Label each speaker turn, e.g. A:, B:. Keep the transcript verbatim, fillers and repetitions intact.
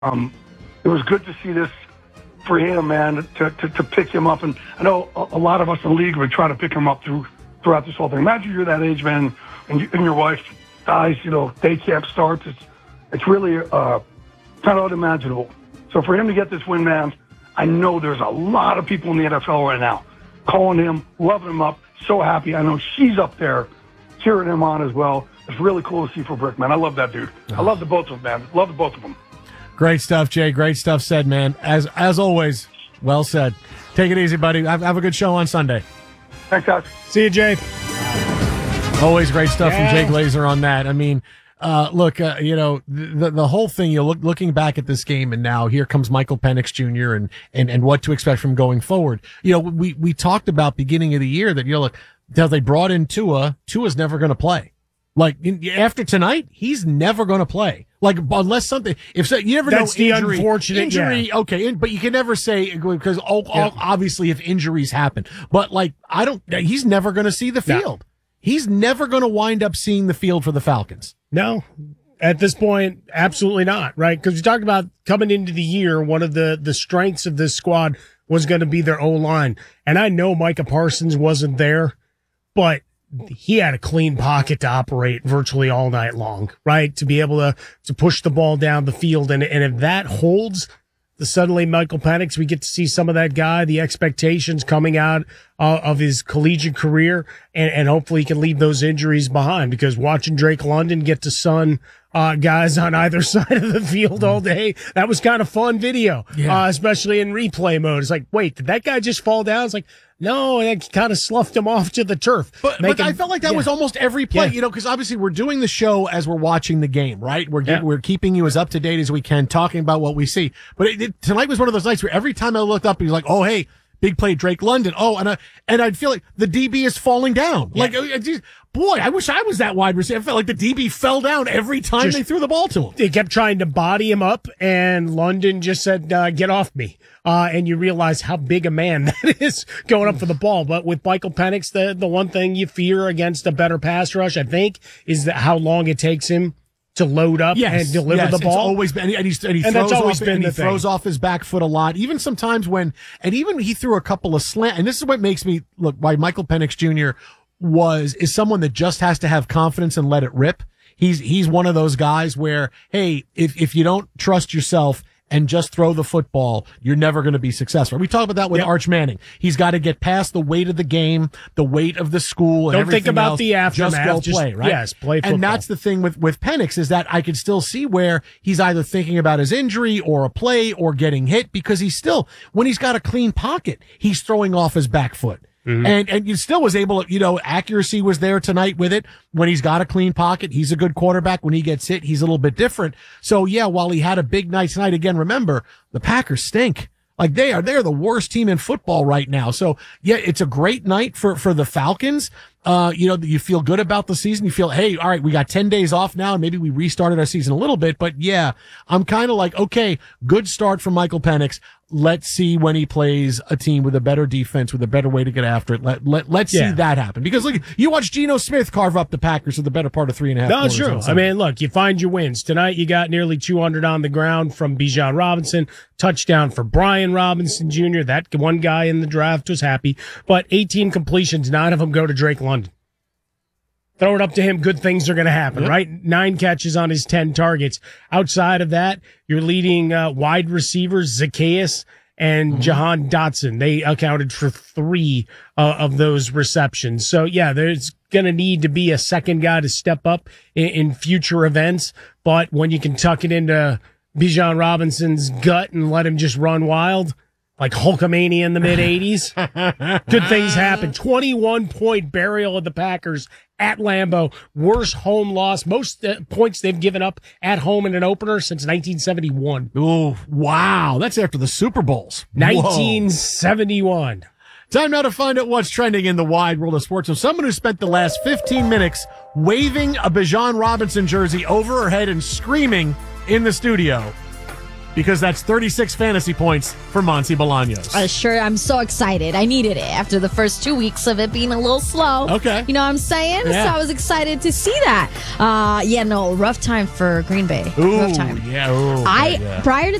A: Um, it was good to see this for him, man, to, to, to pick him up. And I know a, a lot of us in the league would try to pick him up through throughout this whole thing. Imagine you're that age, man, and, you, and your wife dies, you know, day camp starts. It's, it's really uh, kind of unimaginable. So for him to get this win, man, I know there's a lot of people in the N F L right now calling him, loving him up, so happy. I know she's up there cheering him on as well. It's really cool to see for Brick, man. I love that dude. I love the both of them, man. Love the both of them.
B: Great stuff, Jay. Great stuff said, man. As as always, well said. Take it easy, buddy. Have, have a good show on Sunday.
A: Thanks, guys.
C: See you, Jay.
B: Always great stuff
C: yeah.
B: from Jay Glazer on that. I mean, uh, look, uh, you know, the the whole thing, you look, looking back at this game, and now here comes Michael Penix Junior and, and, and what to expect from going forward. You know, we, we talked about beginning of the year that, you know, look, they brought in Tua. Tua's never going to play. Like, in, after tonight, he's never going to play. Like, unless something, if so, you never
C: That's
B: know
C: the
B: injury,
C: unfortunate,
B: injury,
C: yeah.
B: okay, in, but you can never say, because all,
C: Yeah.
B: all, obviously if injuries happen, but like, I don't, he's never going to see the field. No. He's never going to wind up seeing the field for the Falcons.
C: No, at this point, absolutely not, right? Because we talked about coming into the year, one of the, the strengths of this squad was going to be their O-line. And I know Micah Parsons wasn't there, but he had a clean pocket to operate virtually all night long, right? To be able to, to push the ball down the field. And, and if that holds, the suddenly Michael Penix, we get to see some of that guy, the expectations coming out uh, of his collegiate career, and, and hopefully he can leave those injuries behind, because watching Drake London get to sun uh, guys on either side of the field all day, that was kind of fun video,
B: Yeah.
C: uh, especially in replay mode. It's like, wait, did that guy just fall down? It's like, no, and it kind of sloughed him off to the turf.
B: But, but
C: making,
B: I felt like that
C: yeah.
B: was almost every play,
C: Yeah.
B: you know, because obviously we're doing the show as we're watching the game, right? We're get,
C: Yeah.
B: we're keeping you as up to date as we can, talking about what we see. But it, it, tonight was one of those nights where every time I looked up, he's like, "Oh, hey, big play, Drake London." Oh, and I and I'd feel like the D B is falling down.
C: Yeah.
B: Like, I just, boy, I wish I was that wide receiver. I felt like the D B fell down every time
C: Just-
B: they threw the ball to him.
C: They kept trying to body him up, and London just said, uh, get off me. Uh, and you realize how big a man that is going up for the ball. But with Michael Penix, the, the one thing you fear against a better pass rush, I think, is that how long it takes him to load up
B: Yes,
C: and deliver
B: yes,
C: the ball.
B: It's always been, and, he, and, he's, and he
C: And
B: throws
C: that's always
B: off,
C: been
B: and he
C: the thing.
B: throws off his back foot a lot. Even sometimes when, and even he threw a couple of slant. And this is what makes me look why Michael Penix Junior was is someone that just has to have confidence and let it rip. He's he's one of those guys where, hey, if if you don't trust yourself and just throw the football, you're never going to be successful. We talk about that with
C: Yep.
B: Arch Manning. He's got to get past the weight of the game, the weight of the school, and
C: Don't
B: everything
C: think about
B: else.
C: the aftermath.
B: Just go
C: Just-
B: play, right?
C: yes, play football.
B: And that's the thing with, with Penix is that I could still see where he's either thinking about his injury or a play or getting hit, because he's still, when he's got a clean pocket, he's throwing off his back foot. Mm-hmm. And, and you still was able to, you know, accuracy was there tonight with it. When he's got a clean pocket, he's a good quarterback. When he gets hit, he's a little bit different. So yeah, while he had a big night tonight, again, remember, the Packers stink. Like they are, they're the worst team in football right now. So yeah, it's a great night for, for the Falcons. Uh, you know, you feel good about the season. You feel, hey, all right, we got ten days off now, and maybe we restarted our season a little bit. But yeah, I'm kind of like, okay, good start from Michael Penix. Let's see when he plays a team with a better defense, with a better way to get after it. Let, let, let's
C: Yeah.
B: see that happen. Because look, you watch Geno Smith carve up the Packers for the better part of three and a half.
C: No, it's
B: quarters
C: true.
B: on
C: I
B: Sunday.
C: mean, look, you find your wins. Tonight you got nearly two hundred on the ground from Bijan Robinson. Touchdown for Brian Robinson Junior That one guy in the draft was happy. But eighteen completions, nine of them go to Drake London. Throw it up to him, good things are going to happen,
B: Yep.
C: right? Nine catches on his ten targets. Outside of that, your leading uh, wide receivers, Zacchaeus and
B: Mm-hmm.
C: Jahan Dotson, they accounted for three uh, of those receptions. So, yeah, there's going to need to be a second guy to step up in, in future events. But when you can tuck it into Bijan Robinson's gut and let him just run wild, like Hulkamania in the mid-eighties, good things happen. twenty-one point burial of the Packers at Lambeau. Worst home loss. Most uh, points they've given up at home in an opener since nineteen seventy-one.
B: Oh, wow. That's after the Super Bowls. Whoa.
C: nineteen seventy-one.
B: Time now to find out what's trending in the wide world of sports. So someone who spent the last fifteen minutes waving a Bijan Robinson jersey over her head and screaming in the studio. because that's thirty-six fantasy points for Monty Bolaños.
D: Uh, sure, I'm so excited. I needed it after the first two weeks of it being a little slow.
B: Okay.
D: You know what I'm saying?
B: Yeah.
D: So I was excited to see that. Uh, yeah, no, rough time for Green Bay.
B: Ooh,
D: rough time.
B: yeah. Ooh,
D: I
B: yeah.
D: prior to